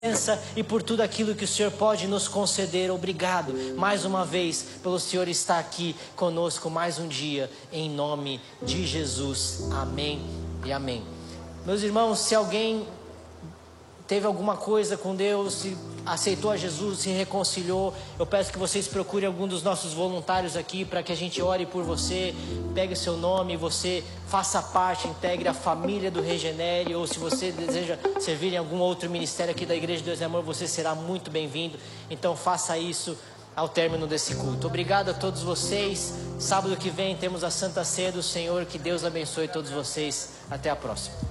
e por tudo aquilo que o Senhor pode nos conceder. Obrigado mais uma vez pelo Senhor estar aqui conosco mais um dia, em nome de Jesus. Amém e amém. Meus irmãos, se alguém teve alguma coisa com Deus, se aceitou a Jesus, se reconciliou, eu peço que vocês procurem algum dos nossos voluntários aqui para que a gente ore por você. Pegue o seu nome, você faça parte, integre a família do Regenere, ou se você deseja servir em algum outro ministério aqui da Igreja de Deus e Amor, você será muito bem-vindo. Então faça isso ao término desse culto. Obrigado a todos vocês. Sábado que vem temos a Santa Ceia do Senhor. Que Deus abençoe todos vocês. Até a próxima.